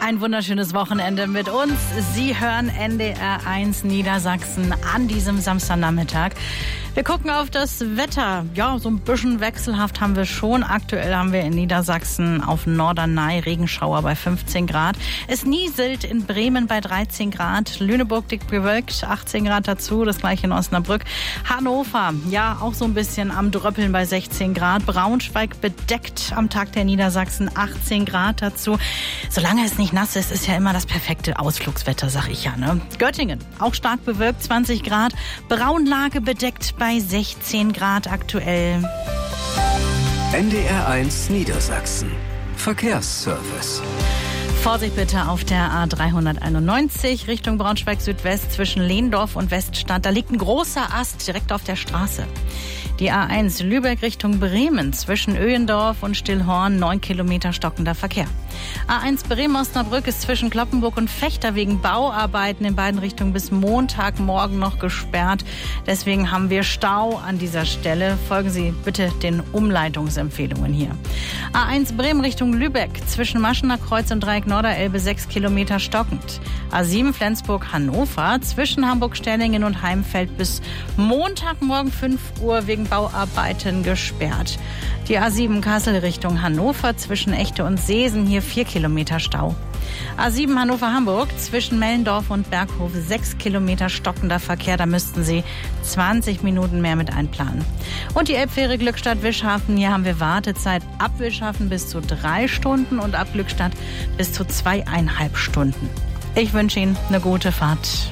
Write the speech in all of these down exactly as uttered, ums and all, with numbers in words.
Ein wunderschönes Wochenende mit uns. Sie hören N D R eins Niedersachsen an diesem Samstagnachmittag. Wir gucken auf das Wetter. Ja, so ein bisschen wechselhaft haben wir schon. Aktuell haben wir in Niedersachsen auf Norderney Regenschauer bei fünfzehn Grad. Es nieselt in Bremen bei dreizehn Grad. Lüneburg dick bewölkt, achtzehn Grad dazu. Das gleiche in Osnabrück. Hannover, ja, auch so ein bisschen am Dröppeln bei sechzehn Grad. Braunschweig bedeckt am Tag der Niedersachsen, achtzehn Grad dazu. Solange es nicht nass ist, ist ja immer das perfekte Ausflugswetter, sag ich ja, ne? Göttingen, auch stark bewölkt, zwanzig Grad. Braunlage bedeckt bei sechzehn Grad aktuell. N D R eins Niedersachsen. Verkehrsservice. Vorsicht bitte auf der A dreihunderteinundneunzig Richtung Braunschweig Südwest zwischen Lehndorf und Weststadt. Da liegt ein großer Ast direkt auf der Straße. Die A eins Lübeck Richtung Bremen zwischen Öhendorf und Stillhorn, neun Kilometer stockender Verkehr. A eins Bremen-Osnabrück ist zwischen Kloppenburg und Vechta wegen Bauarbeiten in beiden Richtungen bis Montagmorgen noch gesperrt. Deswegen haben wir Stau an dieser Stelle. Folgen Sie bitte den Umleitungsempfehlungen hier. A eins Bremen Richtung Lübeck zwischen Maschener Kreuz und Dreieck Norderelbe, sechs Kilometer stockend. A sieben Flensburg-Hannover zwischen Hamburg-Sterlingen und Heimfeld bis Montagmorgen fünf Uhr wegen Bauarbeiten gesperrt. Die A sieben Kassel Richtung Hannover zwischen Echte und Seesen, hier vier Kilometer Stau. A sieben Hannover-Hamburg zwischen Mellendorf und Berghof, sechs Kilometer stockender Verkehr. Da müssten Sie zwanzig Minuten mehr mit einplanen. Und die Elbfähre Glückstadt-Wischhafen, hier haben wir Wartezeit ab Wischhafen bis zu drei Stunden und ab Glückstadt bis zu zweieinhalb Stunden. Ich wünsche Ihnen eine gute Fahrt.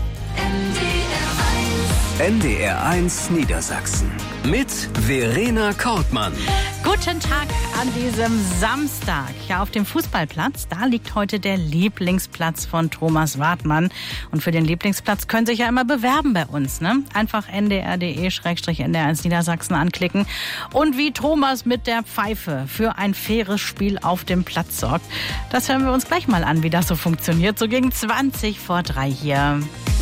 N D R eins Niedersachsen mit Verena Kortmann. Guten Tag an diesem Samstag. Ja, auf dem Fußballplatz, da liegt heute der Lieblingsplatz von Thomas Wartmann. Und für den Lieblingsplatz können Sie sich ja immer bewerben bei uns, ne? Einfach n d r punkt d e slash n d r eins Niedersachsen anklicken. Und wie Thomas mit der Pfeife für ein faires Spiel auf dem Platz sorgt, das hören wir uns gleich mal an, wie das so funktioniert. So gegen zwanzig vor drei hier.